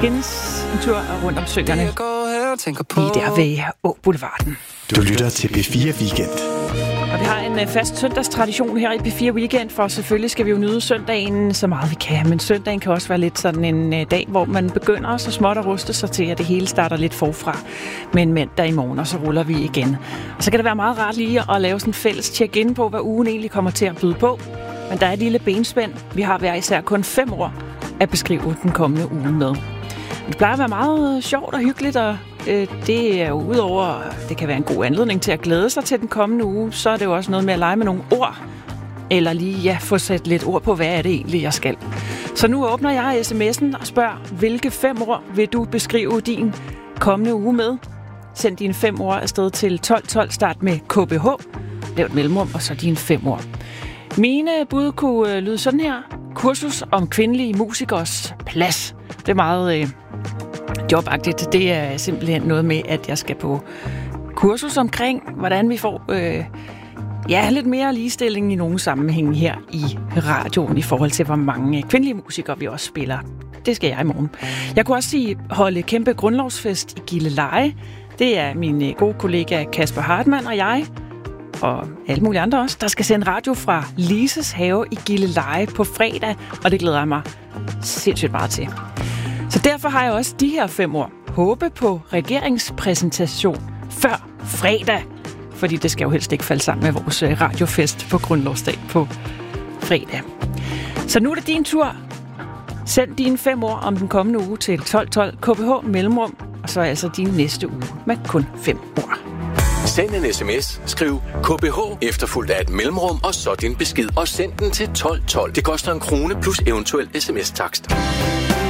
Skins en tur rundt om søerne. Lige der ved Boulevarden. Du lytter til P4 Weekend. Og vi har en fast søndagstradition her i P4 Weekend, for selvfølgelig skal vi jo nyde søndagen så meget vi kan. Men søndagen kan også være lidt sådan en dag, hvor man begynder så småt at ruste sig til, at det hele starter lidt forfra. Men mandag i morgen, og så ruller vi igen. Og så kan det være meget rart lige at lave sådan en fælles check-in på, hvad ugen egentlig kommer til at byde på. Men der er et lille benspænd. Vi har hver især kun 5 ord at beskrive den kommende uge med. Det plejer at være meget sjovt og hyggeligt, og det er jo udover, det kan være en god anledning til at glæde sig til den kommende uge, så er det jo også noget med at lege med nogle ord, eller lige få sat lidt ord på, hvad er det egentlig, jeg skal. Så nu åbner jeg sms'en og spørger, hvilke 5 ord vil du beskrive din kommende uge med? Send dine 5 ord afsted til 1212, start med KBH, lav et mellemrum, og så dine 5 ord. Mine bud kunne lyde sådan her. Kursus om kvindelige musikers plads. Det er meget jobagtigt. Det er simpelthen noget med, at jeg skal på kursus omkring, hvordan vi får lidt mere ligestilling i nogle sammenhænge her i radioen i forhold til, hvor mange kvindelige musikere vi også spiller. Det skal jeg i morgen. Jeg kunne også sige, holde kæmpe grundlovsfest i Gilleleje. Det er min gode kollega Kasper Hartmann og jeg, og alle mulige andre også, der skal sende radio fra Lises have i Gilleleje på fredag, og det glæder jeg mig sindssygt meget til. Så derfor har jeg også de her 5 ord. Håbe på regeringspræsentation før fredag, fordi det skal jo helst ikke falde sammen med vores radiofest på Grundlovsdag på fredag. Så nu er det din tur. Send dine 5 ord om den kommende uge til 1212 KBH mellemrum, og så er altså din næste uge med kun 5 ord. Send en sms, skriv KBH efterfulgt af et mellemrum, og så din besked, og send den til 1212. Det koster 1 krone plus eventuel sms-takst.